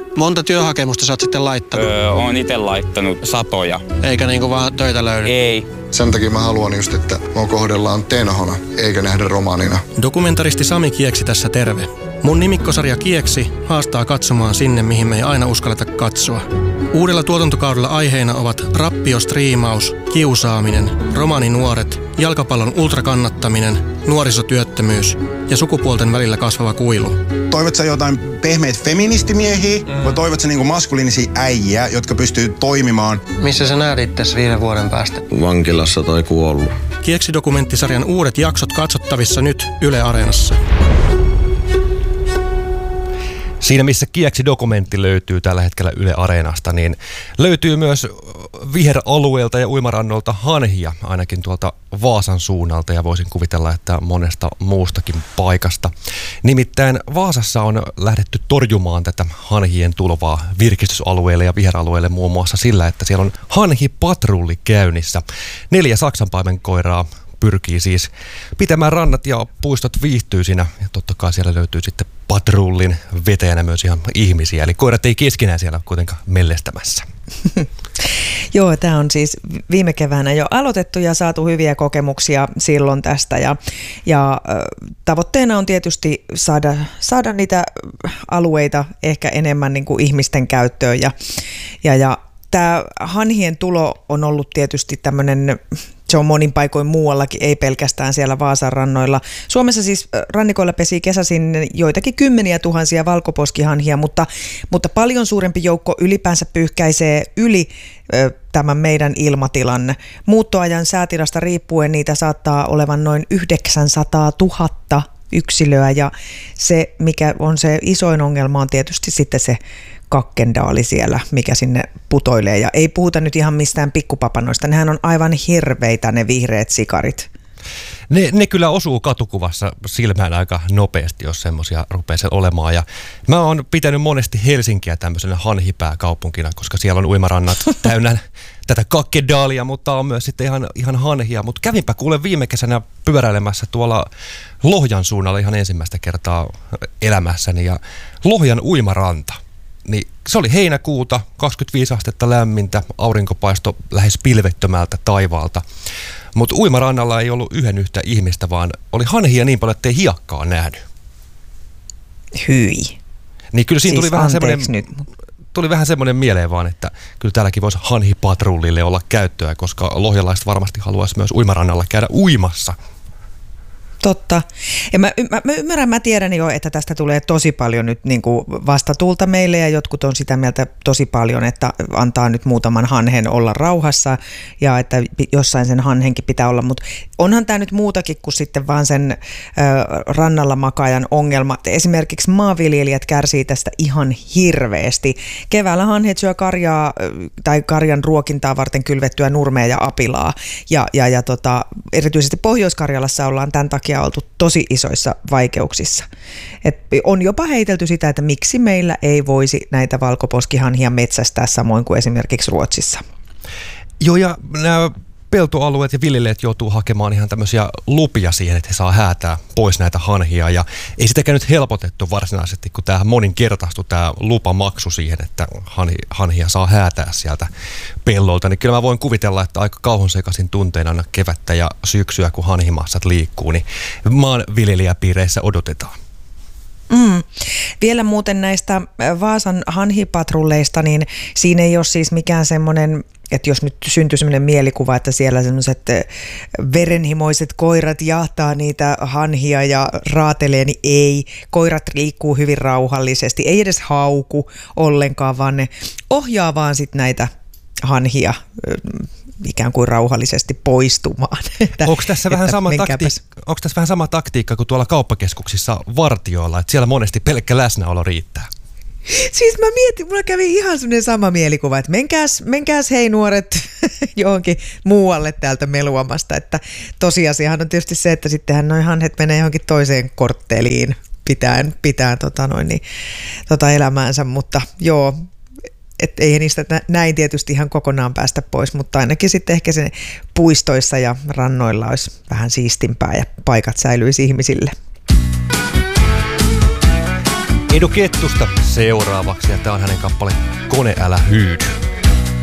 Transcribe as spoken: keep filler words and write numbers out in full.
Monta työhakemusta sä oot sitten laittanut? Öö, oon itse laittanut satoja. Eikä niinku vaan töitä löydy? Ei. Sen takia mä haluan just, että mua kohdellaan tenhona, eikä nähdä romaanina. Dokumentaristi Sami Kieksi tässä terve. Mun nimikkosarja Kieksi haastaa katsomaan sinne, mihin me ei aina uskalleta katsoa. Uudella tuotantokaudella aiheina ovat rappiostriimaus, kiusaaminen, romaaninuoret, jalkapallon ultrakannattaminen, nuorisotyöttömyys ja sukupuolten välillä kasvava kuilu. Toivot sä jotain pehmeitä feministimiehiä mm. vai toivot sä niinku maskuliinisia äijiä, jotka pystyy toimimaan? Missä sä näet itses viiden vuoden päästä? Vankilassa tai kuollut. Kieksi-dokumenttisarjan uudet jaksot katsottavissa nyt Yle Areenassa. Siinä missä Kieksi-dokumentti löytyy tällä hetkellä Yle Areenasta, niin löytyy myös viheralueelta ja uimarannolta hanhia, ainakin tuolta Vaasan suunnalta, ja voisin kuvitella, että monesta muustakin paikasta. Nimittäin Vaasassa on lähdetty torjumaan tätä hanhien tulvaa virkistysalueelle ja viheralueelle muun muassa sillä, että siellä on hanhipatrulli käynnissä. Neljä saksanpaimenkoiraa pyrkii siis pitämään rannat ja puistot viihtyisinä, ja totta kai siellä löytyy sitten patrullin vetäjänä myös ihan ihmisiä, eli koirat ei keskenään siellä kuitenkaan mellestämässä. Joo, tämä on siis viime keväänä jo aloitettu ja saatu hyviä kokemuksia silloin tästä, ja, ja tavoitteena on tietysti saada, saada niitä alueita ehkä enemmän niin kuin ihmisten käyttöön, ja, ja, ja tämä hanhien tulo on ollut tietysti tämmöinen, se on monin paikoin muuallakin, ei pelkästään siellä Vaasan rannoilla. Suomessa siis rannikoilla pesii kesäisin joitakin kymmeniä tuhansia valkoposkihanhia, mutta, mutta paljon suurempi joukko ylipäänsä pyyhkäisee yli ö, tämän meidän ilmatilan. Muuttoajan säätilasta riippuen niitä saattaa olevan noin yhdeksänsataatuhatta yksilöä, ja se, mikä on se isoin ongelma, on tietysti sitten se kakkendaali siellä, mikä sinne putoilee. Ja ei puhuta nyt ihan mistään pikkupapanoista. Nehän on aivan hirveitä ne vihreät sikarit. Ne, ne kyllä osuu katukuvassa silmään aika nopeasti, jos semmoisia rupeaa olemaan. Ja mä oon pitänyt monesti Helsinkiä tämmöisenä hanhipääkaupunkina, koska siellä on uimarannat täynnä tätä kakkedaalia, mutta on myös sitten ihan, ihan hanhia. Mutta kävinpä kuule viime kesänä pyöräilemässä tuolla Lohjan suunnalla ihan ensimmäistä kertaa elämässäni. Ja Lohjan uimaranta. Niin se oli heinäkuuta, kaksikymmentäviisi astetta lämmintä, aurinkopaisto lähes pilvettömältä taivaalta. Mutta uimarannalla ei ollut yhden yhtä ihmistä, vaan oli hanhia niin paljon, ettei hiekkaa nähnyt. Hyi. Niin kyllä siinä siis tuli vähän semmoinen, nyt. tuli vähän semmoinen mieleen vaan, että kyllä täälläkin voisi hanhipatrullille olla käyttöä, koska lohjalaiset varmasti haluaisi myös uimarannalla käydä uimassa. Totta. Ja mä, mä, mä ymmärrän, mä tiedän jo, että tästä tulee tosi paljon nyt niin kuin vastatuulta meille, ja jotkut on sitä mieltä tosi paljon, että antaa nyt muutaman hanhen olla rauhassa ja että jossain sen hanhenkin pitää olla, mutta onhan tämä nyt muutakin kuin sitten vaan sen ö, rannalla makaajan ongelma. Esimerkiksi maanviljelijät kärsii tästä ihan hirveästi. Keväällä hanhet syö karjaa tai karjan ruokintaa varten kylvettyä nurmea ja apilaa, ja, ja, ja tota, erityisesti Pohjois-Karjalassa ollaan tämän takia oltu tosi isoissa vaikeuksissa. Et on jopa heitelty sitä, että miksi meillä ei voisi näitä valkoposkihanhia metsästää samoin kuin esimerkiksi Ruotsissa. Joo, ja nämä peltoalueet ja viljelijät joutuu hakemaan ihan tämmöisiä lupia siihen, että he saa häätää pois näitä hanhia, ja ei sitäkään nyt helpotettu varsinaisesti, kun tämähän moninkertaistui tämä lupamaksu siihen, että hanhia saa häätää sieltä pellolta, niin kyllä mä voin kuvitella, että aika kauhonsekaisin tuntein aina kevättä ja syksyä, kun hanhimassat liikkuu, niin maanviljelijäpiireissä odotetaan. Mm. Vielä muuten näistä Vaasan hanhipatrulleista, niin siinä ei ole siis mikään semmoinen, että jos nyt syntyy semmoinen mielikuva, että siellä semmoiset verenhimoiset koirat jahtaa niitä hanhia ja raatelee, niin ei. Koirat liikkuu hyvin rauhallisesti, ei edes hauku ollenkaan, vaan ne ohjaa vaan sit näitä hanhia ikään kuin rauhallisesti poistumaan. Onko tässä, vähän sama taktiikka, onko tässä vähän sama taktiikka kuin tuolla kauppakeskuksissa vartioilla, että siellä monesti pelkkä läsnäolo riittää? Siis mä mietin, mulla kävi ihan semmoinen sama mielikuva, että menkääs, menkääs hei nuoret johonkin muualle täältä meluamasta, että tosiasiahan on tietysti se, että sittenhän noi hanhet menee johonkin toiseen kortteliin pitäen, pitäen tota noin, niin, tota elämäänsä, mutta joo, että ei niistä näin tietysti ihan kokonaan päästä pois, mutta ainakin sitten ehkä se puistoissa ja rannoilla olisi vähän siistimpää ja paikat säilyisi ihmisille. Edu Kettusta seuraavaksi ja tää on hänen kappale Kone älä hyydy.